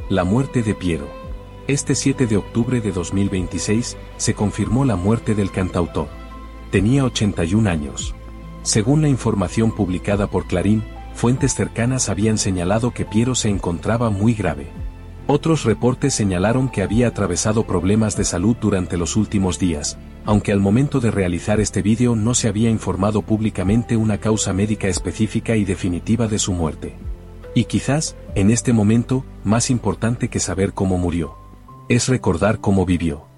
La muerte de Piero. Este 7 de octubre de 2026, se confirmó la muerte del cantautor. Tenía 81 años. Según la información publicada por Clarín, fuentes cercanas habían señalado que Piero se encontraba muy grave. Otros reportes señalaron que había atravesado problemas de salud durante los últimos días, aunque al momento de realizar este vídeo no se había informado públicamente una causa médica específica y definitiva de su muerte. Y quizás, en este momento, más importante que saber cómo murió, es recordar cómo vivió.